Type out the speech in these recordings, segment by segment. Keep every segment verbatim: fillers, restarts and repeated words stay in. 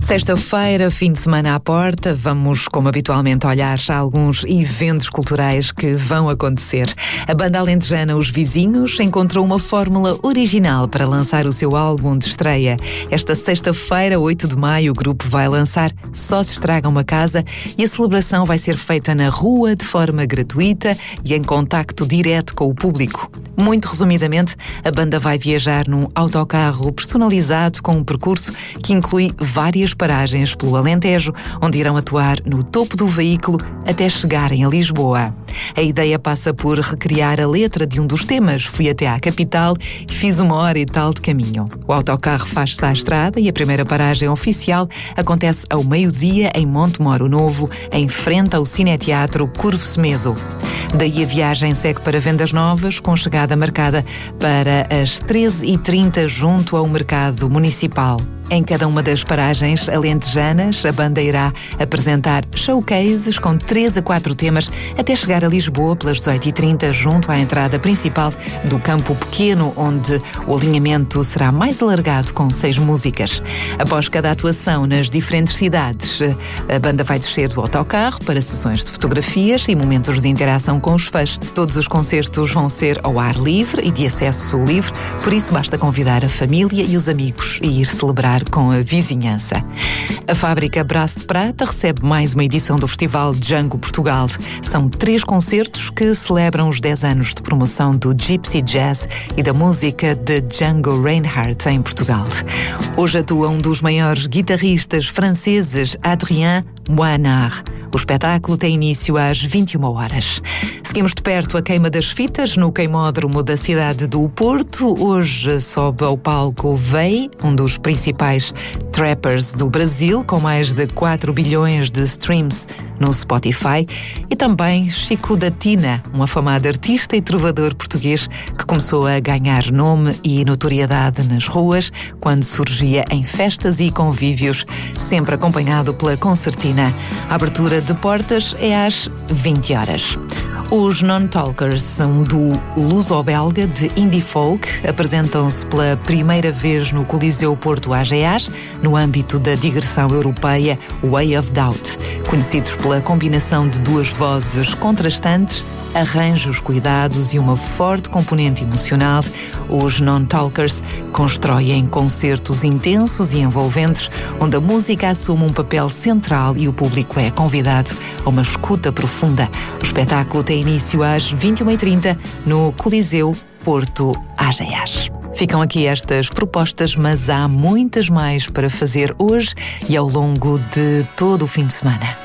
Sexta-feira, fim de semana à porta, vamos, como habitualmente, olhar a alguns eventos culturais que vão acontecer. A banda alentejana Os Vizinhos encontrou uma fórmula original para lançar o seu álbum de estreia. Esta sexta-feira, oito de maio, o grupo vai lançar Só Se Estraga Uma Casa e a celebração vai ser feita na rua, de forma gratuita e em contacto direto com o público. Muito resumidamente, a banda vai viajar num autocarro personalizado com um percurso que inclui várias paragens pelo Alentejo, onde irão atuar no topo do veículo até chegarem a Lisboa. A ideia passa por recriar a letra de um dos temas. Fui até à capital e fiz uma hora e tal de caminho. O autocarro faz-se à estrada e a primeira paragem oficial acontece ao meio-dia em Montemoro Novo, em frente ao Cineteatro Curvo Semeso. Daí a viagem segue para Vendas Novas, com chegada marcada para as treze e trinta junto ao Mercado Municipal. Em cada uma das paragens alentejanas, a banda irá apresentar showcases com três a quatro temas até chegar a Lisboa pelas dezoito e trinta junto à entrada principal do Campo Pequeno, onde o alinhamento será mais alargado com seis músicas. Após cada atuação nas diferentes cidades, a banda vai descer do autocarro para sessões de fotografias e momentos de interação com os fãs. Todos os concertos vão ser ao ar livre e de acesso livre, por isso basta convidar a família e os amigos a ir celebrar com a vizinhança. A fábrica Braço de Prata recebe mais uma edição do Festival Django Portugal. São três concertos que celebram os dez anos de promoção do Gypsy Jazz e da música de Django Reinhardt em Portugal. Hoje atua um dos maiores guitarristas franceses, Adrien Moinard. O espetáculo tem início às vinte e uma horas. Seguimos de perto a queima das fitas no queimódromo da cidade do Porto. Hoje sobe ao palco Vei, um dos principais trappers do Brasil, com mais de quatro bilhões de streams no Spotify, e também Chico da Tina, um afamado artista e trovador português que começou a ganhar nome e notoriedade nas ruas quando surgia em festas e convívios, sempre acompanhado pela concertina. A abertura de portas é às vinte horas. Os Non-Talkers são do luso-belga de indie folk, apresentam-se pela primeira vez no Coliseu Porto A G As, no âmbito da digressão europeia Way of Doubt. Conhecidos pela combinação de duas vozes contrastantes, arranjos cuidados e uma forte componente emocional, os Non-Talkers constroem concertos intensos e envolventes, onde a música assume um papel central e o público é convidado a uma escuta profunda. O espetáculo tem início às vinte e uma e trinta no Coliseu Porto A G As. Ficam aqui estas propostas, mas há muitas mais para fazer hoje e ao longo de todo o fim de semana.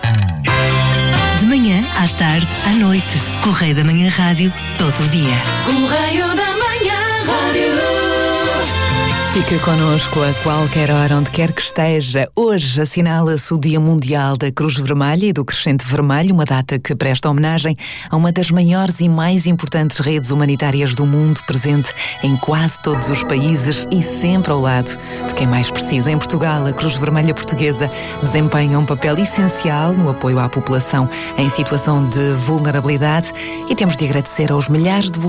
De manhã, à tarde, à noite. Correio da Manhã Rádio, todo o dia. Correio da Manhã Rádio. Fica connosco a qualquer hora, onde quer que esteja. Hoje assinala-se o Dia Mundial da Cruz Vermelha e do Crescente Vermelho, uma data que presta homenagem a uma das maiores e mais importantes redes humanitárias do mundo, presente em quase todos os países e sempre ao lado de quem mais precisa. Em Portugal, a Cruz Vermelha Portuguesa desempenha um papel essencial no apoio à população em situação de vulnerabilidade e temos de agradecer aos milhares de